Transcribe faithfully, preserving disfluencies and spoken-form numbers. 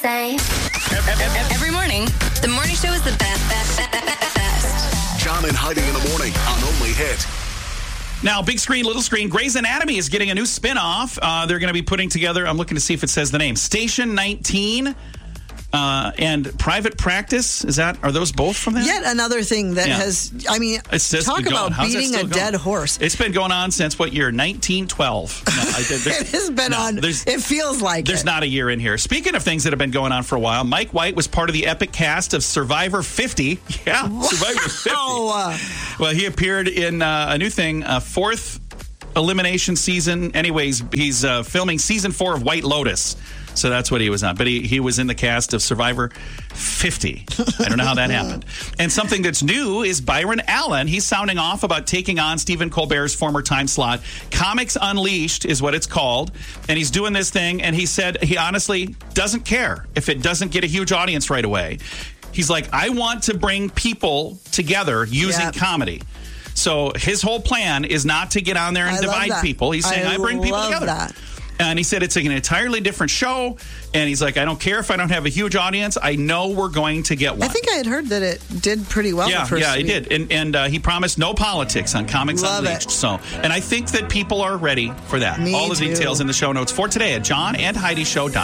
same. Every morning, the morning show is the best, best, best, best, best. John and Heidi in the morning on Only Hit. Now, big screen, little screen, Grey's Anatomy is getting a new spinoff. Uh, they're going to be putting together, I'm looking to see if it says the name, Station nineteen uh, and Private Practice. Is that, are those both from that? Yet another thing that Yeah. has, I mean, It's just talk been going. about How's that beating a still dead going? horse. It's been going on since what year? nineteen twelve. No, I did, It has been no, on, there's- it feels like There's it. not a year in here. Speaking of things that have been going on for a while, Mike White was part of the epic cast of Survivor fifty. Yeah, Survivor fifty. Oh, Well, he appeared in uh, a new thing, uh, fourth elimination season. Anyways, he's uh, filming season four of White Lotus. So that's what he was on. But he, he was in the cast of Survivor fifty. I don't know how that happened. And something that's new is Byron Allen. He's sounding off about taking on Stephen Colbert's former time slot. Comics Unleashed is what it's called. And he's doing this thing. And he said he honestly doesn't care if it doesn't get a huge audience right away. He's like, I want to bring people together using Yep. comedy. So his whole plan is not to get on there and I love divide that. people. He's saying, I, I bring people love together. that. And he said it's an entirely different show. And he's like, I don't care if I don't have a huge audience. I know we're going to get one. I think I had heard that it did pretty well yeah, the first yeah, week. it did. And, and uh, he promised no politics on Comics Love Unleashed. it. So, and I think that people are ready for that. Me All the too. details in the show notes for today at john and heidi show dot com.